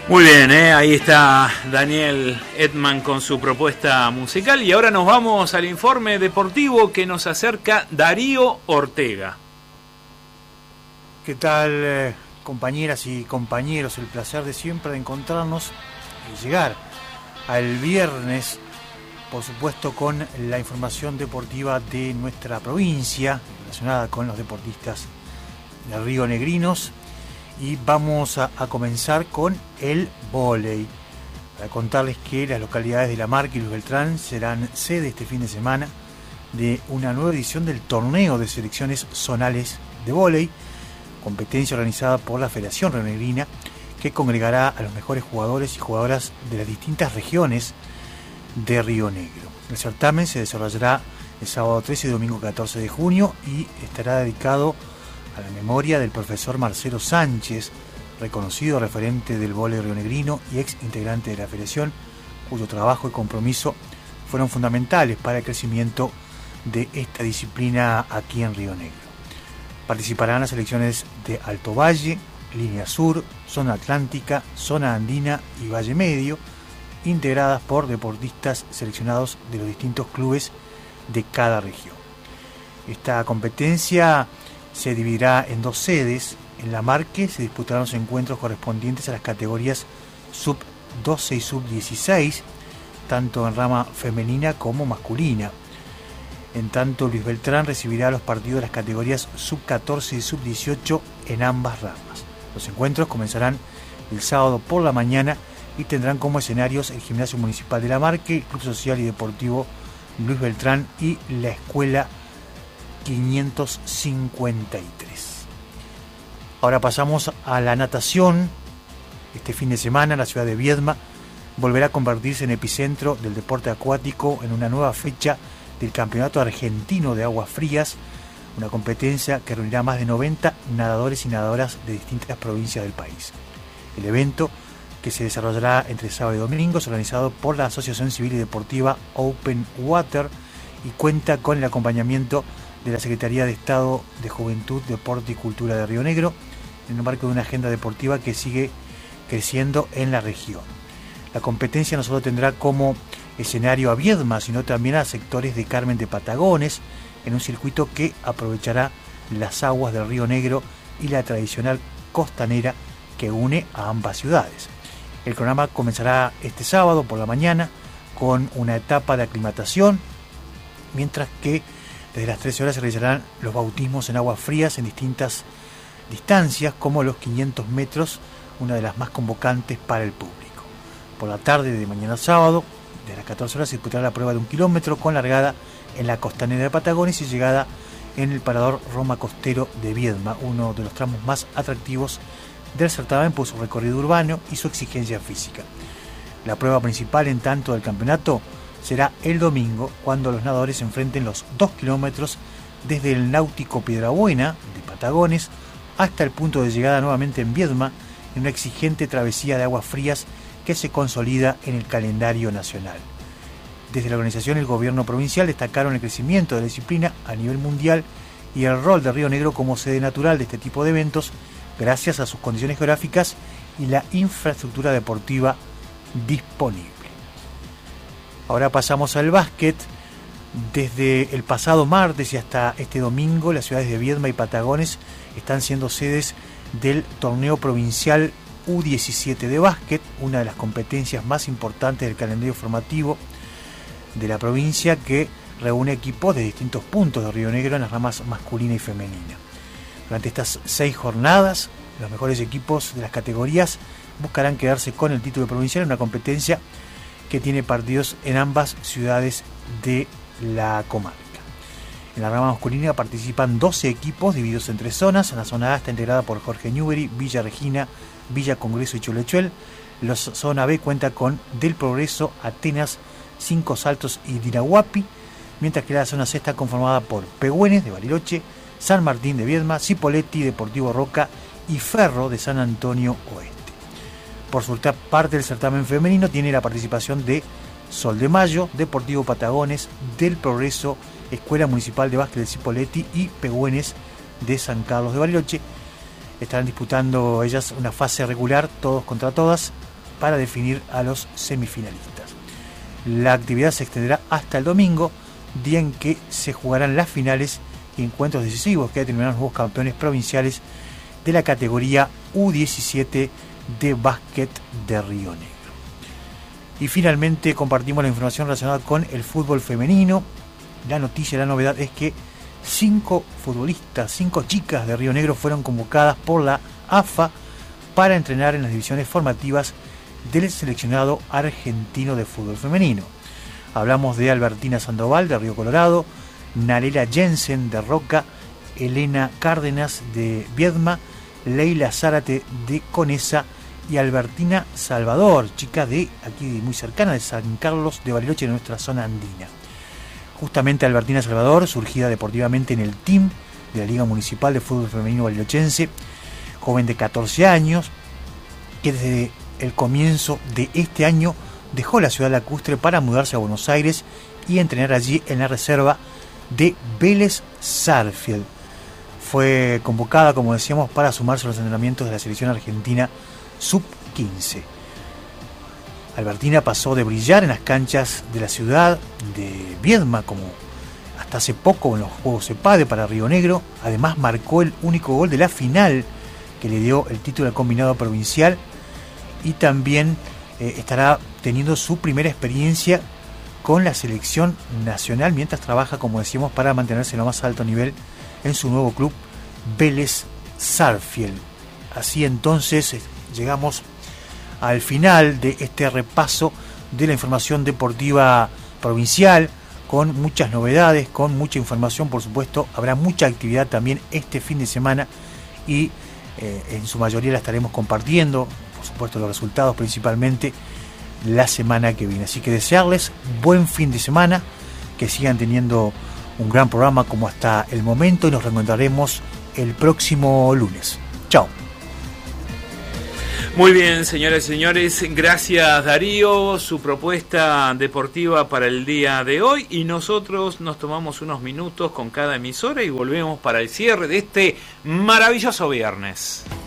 Muy bien, ahí está Daniel Edman con su propuesta musical y ahora nos vamos al informe deportivo que nos acerca Darío Ortega. ¿Qué tal, compañeras y compañeros? El placer de siempre de encontrarnos y llegar al viernes, por supuesto, con la información deportiva de nuestra provincia relacionada con los deportistas de rionegrinos. Y vamos a comenzar con el vóley. Para contarles que las localidades de La Marca y Luis Beltrán serán sede este fin de semana de una nueva edición del torneo de selecciones zonales de vóley, competencia organizada por la Federación Rionegrina, que congregará a los mejores jugadores y jugadoras de las distintas regiones de Río Negro. El certamen se desarrollará el sábado 13 y domingo 14 de junio y estará dedicado a la memoria del profesor Marcelo Sánchez, reconocido referente del vóley rionegrino y ex integrante de la federación, cuyo trabajo y compromiso fueron fundamentales para el crecimiento de esta disciplina aquí en Río Negro. Participarán las selecciones de Alto Valle, Línea Sur, Zona Atlántica, Zona Andina y Valle Medio, integradas por deportistas seleccionados de los distintos clubes de cada región. Esta competencia se dividirá en dos sedes. En La Marque se disputarán los encuentros correspondientes a las categorías sub-12 y sub-16, tanto en rama femenina como masculina. En tanto, Luis Beltrán recibirá los partidos de las categorías sub-14 y sub-18 en ambas ramas. Los encuentros comenzarán el sábado por la mañana y tendrán como escenarios el Gimnasio Municipal de La Marque, el Club Social y Deportivo Luis Beltrán y la Escuela 553. Ahora pasamos a la natación. Este fin de semana la ciudad de Viedma volverá a convertirse en epicentro del deporte acuático en una nueva fecha del Campeonato Argentino de Aguas Frías, una competencia que reunirá más de 90 nadadores y nadadoras de distintas provincias del país. El evento, que se desarrollará entre sábado y domingo, es organizado por la Asociación Civil y Deportiva Open Water y cuenta con el acompañamiento de la Secretaría de Estado de Juventud, Deporte y Cultura de Río Negro, en el marco de una agenda deportiva que sigue creciendo en la región. La competencia no solo tendrá como escenario a Viedma, sino también a sectores de Carmen de Patagones, en un circuito que aprovechará las aguas del Río Negro y la tradicional costanera que une a ambas ciudades. El programa comenzará este sábado por la mañana con una etapa de aclimatación, mientras que desde las 13 horas se realizarán los bautismos en aguas frías en distintas distancias, como los 500 metros, una de las más convocantes para el público. Por la tarde de mañana sábado, desde las 14 horas, se disputará la prueba de 1 kilómetro con largada en la costanera de Patagones y llegada en el parador Roma Costero de Viedma, uno de los tramos más atractivos del certamen por su recorrido urbano y su exigencia física. La prueba principal, en tanto, del campeonato será el domingo, cuando los nadadores se enfrenten los 2 kilómetros desde el náutico Piedrabuena de Patagones hasta el punto de llegada nuevamente en Viedma, en una exigente travesía de aguas frías que se consolida en el calendario nacional. Desde la organización y el gobierno provincial destacaron el crecimiento de la disciplina a nivel mundial y el rol de Río Negro como sede natural de este tipo de eventos, gracias a sus condiciones geográficas y la infraestructura deportiva disponible. Ahora pasamos al básquet. Desde el pasado martes y hasta este domingo, las ciudades de Viedma y Patagones están siendo sedes del torneo provincial U17 de básquet, una de las competencias más importantes del calendario formativo de la provincia, que reúne equipos de distintos puntos de Río Negro en las ramas masculina y femenina. Durante estas 6 jornadas, los mejores equipos de las categorías buscarán quedarse con el título provincial en una competencia que tiene partidos en ambas ciudades de la comarca. En la rama masculina participan 12 equipos divididos en 3 zonas. La zona A está integrada por Jorge Newbery, Villa Regina, Villa Congreso y Cholechuel. La zona B cuenta con Del Progreso, Atenas, 5 Saltos y Dirahuapi, mientras que la zona C está conformada por Pehúenes de Bariloche, San Martín de Viedma, Cipolletti, Deportivo Roca y Ferro de San Antonio Oeste. Por su parte, el certamen femenino tiene la participación de Sol de Mayo, Deportivo Patagones, Del Progreso, Escuela Municipal de Básquet de Cipolletti y Pehúenes de San Carlos de Bariloche. Estarán disputando ellas una fase regular, todos contra todas, para definir a los semifinalistas. La actividad se extenderá hasta el domingo, día en que se jugarán las finales y encuentros decisivos que determinarán los nuevos campeones provinciales de la categoría U17 de básquet de Río Negro. Y finalmente compartimos la información relacionada con el fútbol femenino. La noticia, la novedad es que 5 futbolistas, 5 chicas de Río Negro fueron convocadas por la AFA para entrenar en las divisiones formativas del seleccionado argentino de fútbol femenino. Hablamos de Albertina Sandoval de Río Colorado, Narela Jensen de Roca, Elena Cárdenas de Viedma, Leila Zárate de Conesa y Albertina Salvador, chica de aquí muy cercana de San Carlos de Bariloche, de nuestra zona andina. Justamente Albertina Salvador, surgida deportivamente en el team de la Liga Municipal de Fútbol Femenino Barilochense, joven de 14 años, que desde el comienzo de este año dejó la ciudad lacustre para mudarse a Buenos Aires y entrenar allí en la reserva de Vélez Sarsfield. Fue convocada, como decíamos, para sumarse a los entrenamientos de la selección argentina sub-15. Albertina pasó de brillar en las canchas de la ciudad de Viedma, como hasta hace poco en los Juegos CEPADE para Río Negro. Además marcó el único gol de la final que le dio el título al combinado provincial, y también estará teniendo su primera experiencia con la selección nacional mientras trabaja, como decíamos, para mantenerse en lo más alto nivel en su nuevo club Vélez Sarsfield. Así entonces llegamos al final de este repaso de la información deportiva provincial, con muchas novedades, con mucha información. Por supuesto, habrá mucha actividad también este fin de semana y en su mayoría la estaremos compartiendo, por supuesto los resultados principalmente, la semana que viene. Así que desearles buen fin de semana, que sigan teniendo un gran programa como hasta el momento, y nos reencontraremos el próximo lunes. Chao. Muy bien, señoras y señores, gracias Darío, su propuesta deportiva para el día de hoy, y nosotros nos tomamos unos minutos con cada emisora y volvemos para el cierre de este maravilloso viernes.